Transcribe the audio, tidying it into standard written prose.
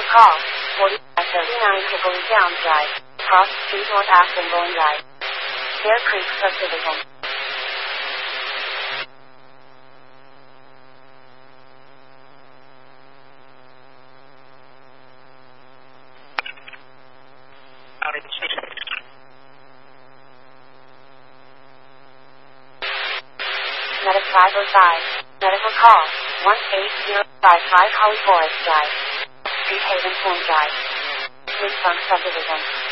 call 4539 Tivoli Downs Drive, Cross Street North Aston Bowen Drive, Bear Creek Subdivision. Medic 505. Medical call 18055 Holly Forest Drive, Street Haven Point Drive, Midfunk Subdivision.